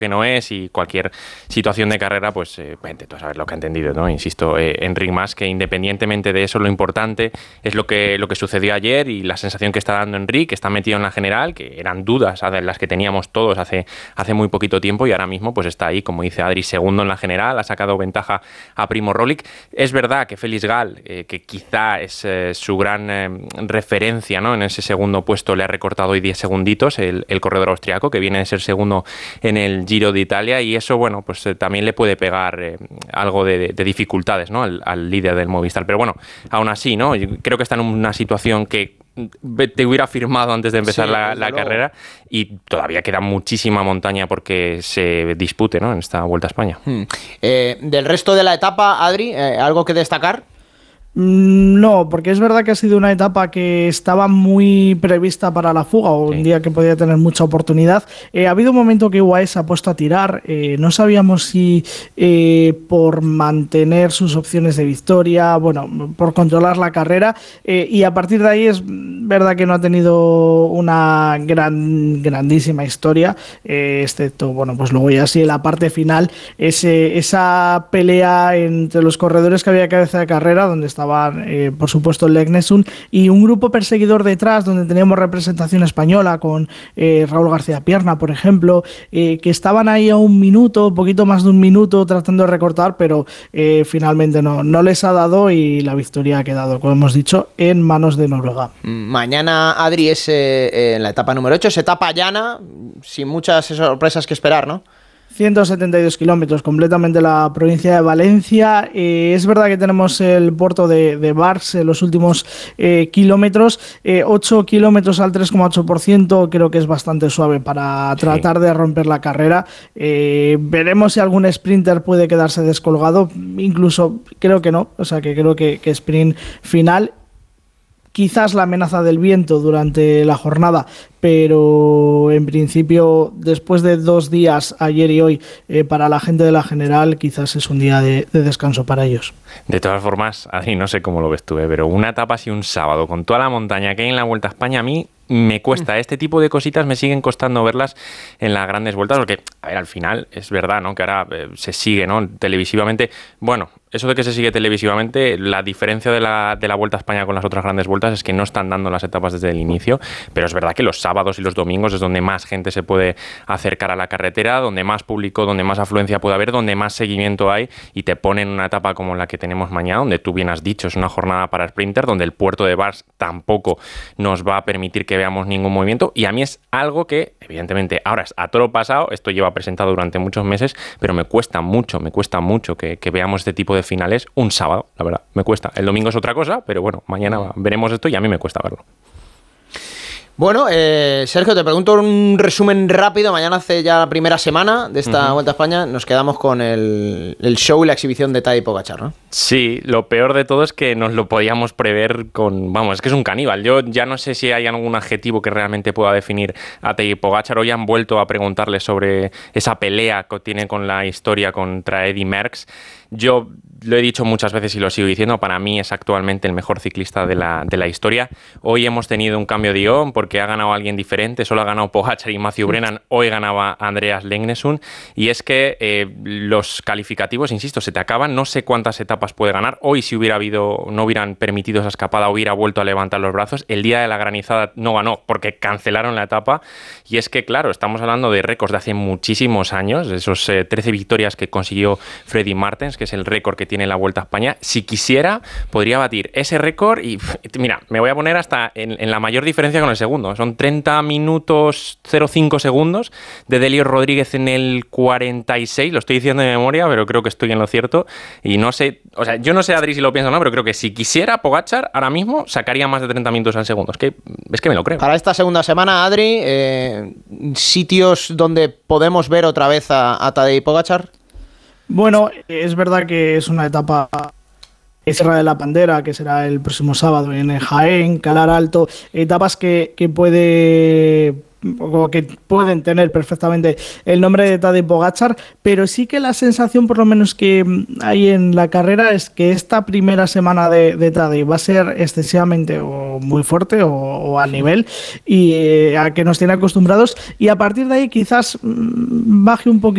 que no es, y cualquier situación de carrera, pues intento saber lo que ha entendido, ¿no? Insisto, Enric Mas, que independientemente de eso, lo importante es lo que sucedió ayer y la sensación que está dando Enric, que está metido en la general, que eran dudas las que teníamos todos hace muy poquito tiempo, y ahora mismo pues está ahí, como dice Adri, segundo en la general, ha sacado ventaja a Primo Roglic. Es verdad que Félix Gall, que quizá es su gran referencia, ¿no?, en ese segundo puesto, le ha recortado hoy 10 segunditos el corredor austriaco, que viene de ser segundo en el Giro de Italia, y eso, bueno, pues también le puede pegar algo de dificultades, ¿no?, al líder del Movistar. Pero bueno, aún así, ¿no?, yo creo que está en una situación que te hubiera firmado antes de empezar la carrera, y todavía queda muchísima montaña porque se dispute, ¿no?, en esta Vuelta a España. Del resto de la etapa, Adri, ¿algo que destacar? No, porque es verdad que ha sido una etapa que estaba muy prevista para la fuga, o un día que podía tener mucha oportunidad. Ha habido un momento que UAE se ha puesto a tirar, no sabíamos si por mantener sus opciones de victoria, bueno, por controlar la carrera, y a partir de ahí es verdad que no ha tenido una grandísima historia, excepto, bueno, pues luego ya sí en la parte final, esa pelea entre los corredores que había cabeza de carrera, donde estaban, por supuesto, el Legnesun y un grupo perseguidor detrás, donde teníamos representación española con Raúl García Pierna, por ejemplo, que estaban ahí a un minuto, poquito más de un minuto, tratando de recortar, pero finalmente no les ha dado, y la victoria ha quedado, como hemos dicho, en manos de Noruega. Mañana, Adri, es en la etapa número 8, es etapa llana, sin muchas sorpresas que esperar, ¿no? 172 kilómetros, completamente la provincia de Valencia. Es verdad que tenemos el puerto de Vars en los últimos kilómetros, 8 kilómetros al 3,8%, creo que es bastante suave para tratar de romper la carrera. Veremos si algún sprinter puede quedarse descolgado, incluso creo que no, o sea que creo que sprint final. Quizás la amenaza del viento durante la jornada, pero en principio, después de 2 días, ayer y hoy, para la gente de la general, quizás es un día de descanso para ellos. De todas formas, Adri, no sé cómo lo ves tú, pero una etapa así un sábado, con toda la montaña que hay en la Vuelta a España, a mí me cuesta. Este tipo de cositas me siguen costando verlas en las grandes vueltas, porque, a ver, al final es verdad, ¿no?, que ahora se sigue, ¿no?, televisivamente. Bueno, eso de que se sigue televisivamente, la diferencia de la Vuelta a España con las otras grandes vueltas es que no están dando las etapas desde el inicio, pero es verdad que los sábados y los domingos es donde más gente se puede acercar a la carretera, donde más público, donde más afluencia puede haber, donde más seguimiento hay, y te ponen una etapa como la que tenemos mañana, donde tú bien has dicho, es una jornada para sprinter, donde el puerto de Vars tampoco nos va a permitir que veamos ningún movimiento, y a mí es algo que, evidentemente, ahora es a toro pasado, esto lleva presentado durante muchos meses, pero me cuesta mucho que veamos este tipo de finales un sábado, la verdad, me cuesta. El domingo es otra cosa, pero bueno, mañana veremos esto y a mí me cuesta verlo. Bueno, Sergio, te pregunto un resumen rápido. Mañana hace ya la primera semana de esta Vuelta a España. Nos quedamos con el show y la exhibición de Tadej Pogačar, ¿no? Sí, lo peor de todo es que nos lo podíamos prever con... Vamos, es que es un caníbal. Yo ya no sé si hay algún adjetivo que realmente pueda definir a Tadej Pogačar. Hoy han vuelto a preguntarle sobre esa pelea que tiene con la historia contra Eddy Merckx. Yo lo he dicho muchas veces y lo sigo diciendo, para mí es actualmente el mejor ciclista de la historia. Hoy hemos tenido un cambio de guión porque ha ganado alguien diferente, solo ha ganado Pogačar y Matthew Brennan, hoy ganaba Andreas Legnesun, y es que los calificativos, insisto, se te acaban, no sé cuántas etapas puede ganar. Hoy, si no hubieran permitido esa escapada, hubiera vuelto a levantar los brazos. El día de la granizada no ganó porque cancelaron la etapa, y es que, claro, estamos hablando de récords de hace muchísimos años, esos 13 victorias que consiguió Freddy Martens, que es el récord que tiene la Vuelta a España. Si quisiera, podría batir ese récord y, mira, me voy a poner hasta en la mayor diferencia con el segundo. Son 30 minutos 0,5 segundos de Delio Rodríguez en el 46. Lo estoy diciendo de memoria, pero creo que estoy en lo cierto. Y no sé, o sea, yo no sé, Adri, si lo piensa o no, pero creo que si quisiera, Pogačar ahora mismo sacaría más de 30 minutos al segundo. Es que me lo creo. Para esta segunda semana, Adri, sitios donde podemos ver otra vez a Tadej Pogačar. Bueno, es verdad que es una etapa Sierra de la Pandera, que será el próximo sábado en Jaén, Calar Alto, etapas que pueden tener perfectamente el nombre de Tadej Pogačar, pero sí que la sensación, por lo menos que hay en la carrera, es que esta primera semana de Tadej va a ser excesivamente o muy fuerte o al nivel y a que nos tiene acostumbrados, y a partir de ahí quizás baje un poquito